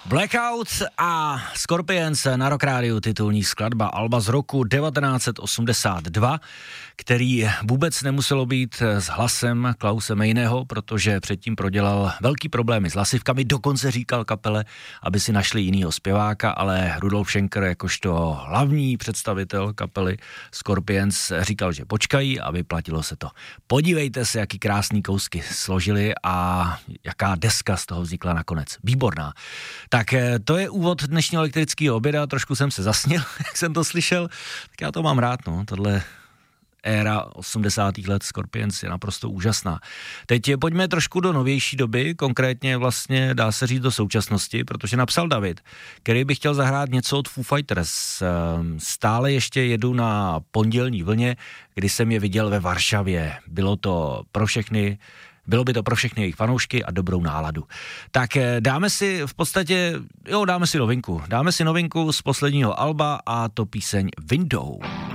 Blackout a Scorpions na Rock Rádiu, titulní skladba alba z roku 1982, který vůbec nemuselo být s hlasem Klause Mejného, protože předtím prodělal velký problémy s hlasivkami, dokonce říkal kapele, aby si našli jinýho zpěváka, ale Rudolf Schenker jakožto hlavní představitel kapely Scorpions říkal, že počkají a vyplatilo se to. Podívejte se, jaký krásný kousky složili a jaká deska z toho vznikla nakonec. Výborná. Tak to je úvod dnešního elektrického oběda, trošku jsem se zasnil, jak jsem to slyšel, tak já to mám rád, no, tohle éra 80. let Scorpions je naprosto úžasná. Teď pojďme trošku do novější doby, konkrétně vlastně dá se říct do současnosti, protože napsal David, který by chtěl zahrát něco od Foo Fighters. Stále ještě jedu na pondělní vlně, kdy jsem je viděl ve Varšavě. Bylo by to pro všechny jejich fanoušky a dobrou náladu. Tak dáme si novinku. Dáme si novinku z posledního alba a to píseň Window.